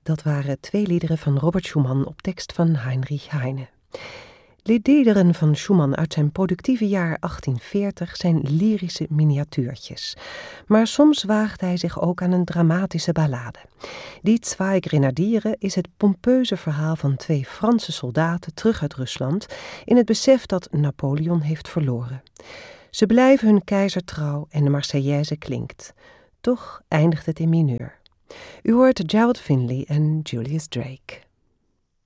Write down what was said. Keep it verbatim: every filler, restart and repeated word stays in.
Dat waren twee liederen van Robert Schumann op tekst van Heinrich Heine. De liederen van Schumann uit zijn productieve jaar achttien veertig zijn lyrische miniatuurtjes. Maar soms waagt hij zich ook aan een dramatische ballade. Die Zwei Grenadieren is het pompeuze verhaal van twee Franse soldaten terug uit Rusland in het besef dat Napoleon heeft verloren. Ze blijven hun keizer trouw en de Marseillaise klinkt. Toch eindigt het in mineur. U hoort Gerald Finley en Julius Drake.